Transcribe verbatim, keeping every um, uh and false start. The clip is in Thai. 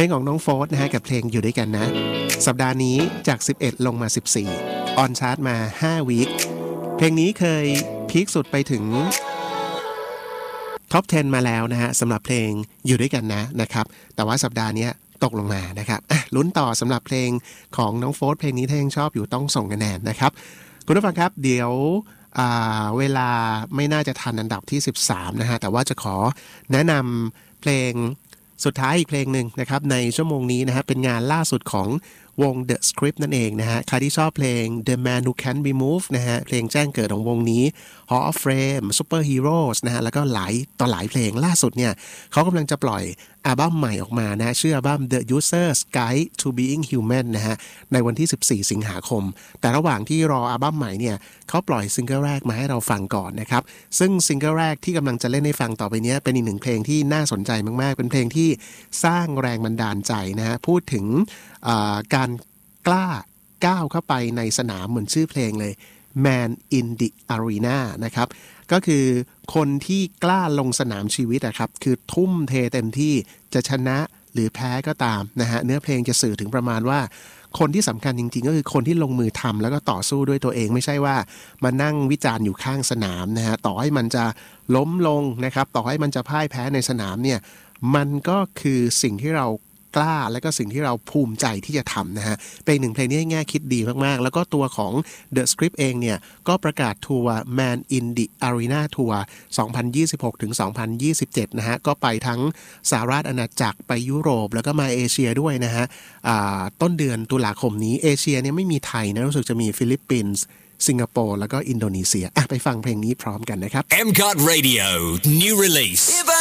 ลงของน้องโฟร์ธนะฮะกับเพลงอยู่ด้วยกันนะสัปดาห์นี้จากสิบเอ็ดลงมาสิบสี่ออนชาร์ตมาห้าวีคเพลงนี้เคยพีคสุดไปถึงท็อปสิบมาแล้วนะฮะสำหรับเพลงอยู่ด้วยกันนะนะครับแต่ว่าสัปดาห์นี้ตกลงมานะครับอ่ะลุ้นต่อสำหรับเพลงของน้องโฟร์ธเพลงนี้ถ้ายังชอบอยู่ต้องส่งคะแนนนะครับคุณผู้ฟังครับเดี๋ยวเวลาไม่น่าจะทันอันดับที่สิบสามนะฮะแต่ว่าจะขอแนะนำเพลงสุดท้ายอีกเพลงหนึ่งนะครับในชั่วโมงนี้นะฮะเป็นงานล่าสุดของวง The Script นั่นเองนะฮะใครที่ชอบเพลง The Man Who Can't Be Moved นะฮะเพลงแจ้งเกิดของวงนี้ Hall of Fame Super Heroes นะฮะแล้วก็หลายต่อหลายเพลงล่าสุดเนี่ยเขากำลังจะปล่อยอัลบั้มใหม่ออกมานะชื่ออัลบั้ม The User's Guide to Being Human นะฮะในวันที่สิบสี่สิงหาคมแต่ระหว่างที่รออัลบั้มใหม่เนี่ยเขาปล่อยซิงเกิลแรกมาให้เราฟังก่อนนะครับซึ่งซิงเกิลแรกที่กำลังจะเล่นให้ฟังต่อไปนี้เป็นอีกหนึ่งเพลงที่น่าสนใจมากๆเป็นเพลงที่สร้างแรงบันดาลใจนะฮะพูดถึงการกล้าก้าวเข้าไปในสนามเหมือนชื่อเพลงเลย Man in the Arena นะครับก็คือคนที่กล้าลงสนามชีวิตอะครับคือทุ่มเทเต็มที่จะชนะหรือแพ้ก็ตามนะฮะเนื้อเพลงจะสื่อถึงประมาณว่าคนที่สำคัญจริงๆก็คือคนที่ลงมือทำแล้วก็ต่อสู้ด้วยตัวเองไม่ใช่ว่ามานั่งวิจารณ์อยู่ข้างสนามนะฮะต่อให้มันจะล้มลงนะครับต่อให้มันจะพ่ายแพ้ในสนามเนี่ยมันก็คือสิ่งที่เรากล้าและก็สิ่งที่เราภูมิใจที่จะทำนะฮะเป็นหนึ่งเพลงที่ให้แง่คิดดีมากๆแล้วก็ตัวของ The Script เองเนี่ยก็ประกาศทัวร์ Man in the Arena Tour สองพันยี่สิบหกถึงสองพันยี่สิบเจ็ดนะฮะก็ไปทั้งสหรัฐอาณาจักรไปยุโรปแล้วก็มาเอเชียด้วยนะฮะต้นเดือนตุลาคมนี้เอเชียเนี่ยไม่มีไทยนะรู้สึกจะมีฟิลิปปินส์สิงคโปร์แล้วก็อินโดนีเซียอ่ะไปฟังเพลงนี้พร้อมกันนะครับเอ็ม ซี โอ ที Radio New Release